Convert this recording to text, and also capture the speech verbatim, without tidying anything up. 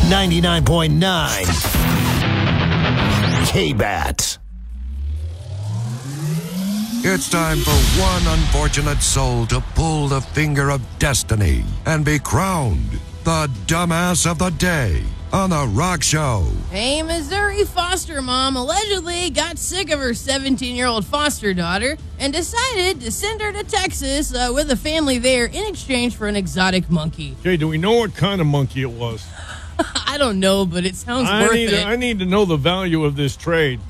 ninety-nine point nine K-Bat. It's time for one unfortunate soul to pull the finger of destiny and be crowned the dumbass of the day on The Rock Show. A Missouri foster mom allegedly got sick of her seventeen-year-old foster daughter and decided to send her to Texas uh, with a family there in exchange for an exotic monkey. Okay, do we know what kind of monkey it was? I don't know, but it sounds I worth need it. To, I need to know the value of this trade.